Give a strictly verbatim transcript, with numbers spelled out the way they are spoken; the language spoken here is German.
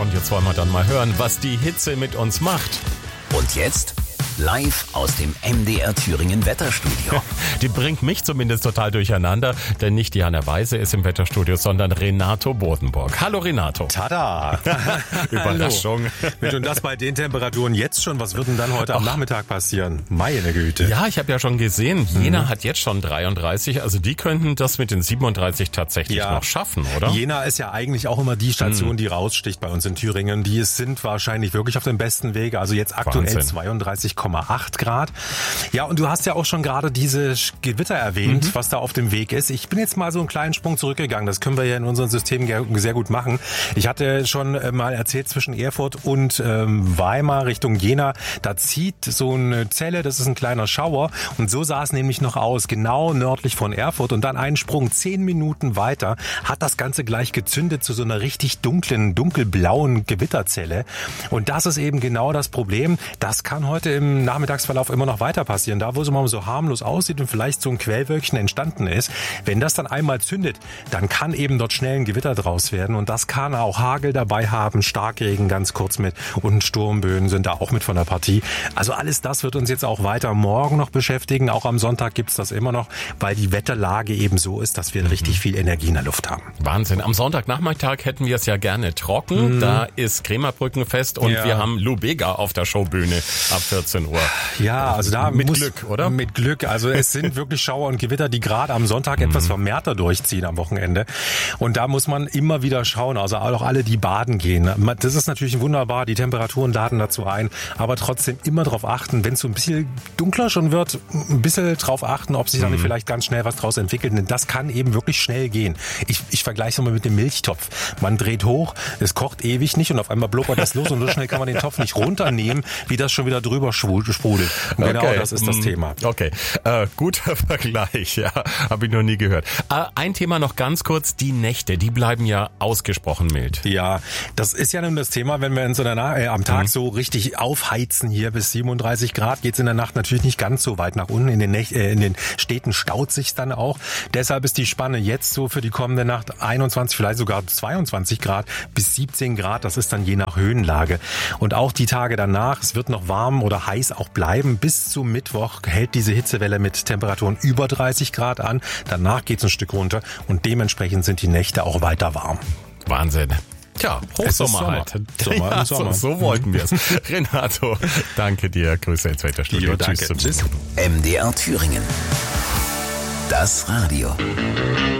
Und jetzt wollen wir dann mal hören, was die Hitze mit uns macht. Und jetzt live aus dem M D R Thüringen Wetterstudio. Die bringt mich zumindest total durcheinander, denn nicht Diana Weise ist im Wetterstudio, sondern Renato Bodenburg. Hallo Renato. Tada! Überraschung. Hallo. Und das bei den Temperaturen jetzt schon. Was wird denn dann heute am Nachmittag passieren? Meine Güte. Ja, ich habe ja schon gesehen, Jena mhm. hat jetzt schon dreiunddreißig. Also die könnten das mit den siebenunddreißig tatsächlich ja. noch schaffen, oder? Jena ist ja eigentlich auch immer die Station, mhm. die raussticht bei uns in Thüringen. Die sind wahrscheinlich wirklich auf dem besten Wege. Also jetzt aktuell Wahnsinn. zweiunddreißig Komma acht Grad. Ja, und du hast ja auch schon gerade diese Gewitter erwähnt, mhm. was da auf dem Weg ist. Ich bin jetzt mal so einen kleinen Sprung zurückgegangen. Das können wir ja in unserem System sehr gut machen. Ich hatte schon mal erzählt, zwischen Erfurt und ähm, Weimar Richtung Jena, da zieht so eine Zelle, das ist ein kleiner Schauer. Und so sah es nämlich noch aus, genau nördlich von Erfurt. Und dann einen Sprung zehn Minuten weiter hat das Ganze gleich gezündet zu so einer richtig dunklen, dunkelblauen Gewitterzelle. Und das ist eben genau das Problem. Das kann heute im Nachmittagsverlauf immer noch weiter passieren. Da, wo es mal so harmlos aussieht und vielleicht so ein Quellwölkchen entstanden ist, wenn das dann einmal zündet, dann kann eben dort schnell ein Gewitter draus werden. Und das kann auch Hagel dabei haben, Starkregen ganz kurz mit und Sturmböen sind da auch mit von der Partie. Also alles das wird uns jetzt auch weiter morgen noch beschäftigen. Auch am Sonntag gibt's das immer noch, weil die Wetterlage eben so ist, dass wir richtig viel Energie in der Luft haben. Wahnsinn. Am Sonntagnachmittag hätten wir es ja gerne trocken. Mhm. Da ist Krämerbrückenfest und ja. wir haben Lou Bega auf der Showbühne ab vierzehn Uhr. Ja, also da mit muss, Glück, oder? Mit Glück. Also es sind wirklich Schauer und Gewitter, die gerade am Sonntag mhm. etwas vermehrter durchziehen am Wochenende. Und da muss man immer wieder schauen, also auch alle, die baden gehen. Das ist natürlich wunderbar, die Temperaturen laden dazu ein, aber trotzdem immer darauf achten, wenn es so ein bisschen dunkler schon wird, ein bisschen drauf achten, ob sich mhm. da nicht vielleicht ganz schnell was draus entwickelt. Denn das kann eben wirklich schnell gehen. Ich, ich vergleiche es mal mit dem Milchtopf. Man dreht hoch, es kocht ewig nicht und auf einmal blubbert das los und so schnell kann man den Topf nicht runternehmen, wie das schon wieder drüber sprudelt. Und genau okay. das ist das Thema. Okay, äh, guter Vergleich, ja, habe ich noch nie gehört. Äh, ein Thema noch ganz kurz, die Nächte, die bleiben ja ausgesprochen mild. Ja, das ist ja nun das Thema, wenn wir in so einer Na- äh, am Tag mhm. so richtig aufheizen hier bis siebenunddreißig Grad, geht's in der Nacht natürlich nicht ganz so weit nach unten. In den, Näch- äh, in den Städten staut sich's dann auch. Deshalb ist die Spanne jetzt so für die kommende Nacht einundzwanzig, vielleicht sogar zweiundzwanzig Grad bis siebzehn Grad. Das ist dann je nach Höhenlage. Und auch die Tage danach, es wird noch warm oder heiß auch bleiben. Bis zum Mittwoch hält diese Hitzewelle mit Temperaturen über dreißig Grad an. Danach geht's ein Stück runter und dementsprechend sind die Nächte auch weiter warm. Wahnsinn. Tja, Hochsommer Sommer. halt. Sommer ja, im Sommer. So, so wollten wir es. Renato, danke dir. Grüße ins Wetterstudio. Jo, danke. Tschüss. Tschüss. M D R Thüringen. Das Radio.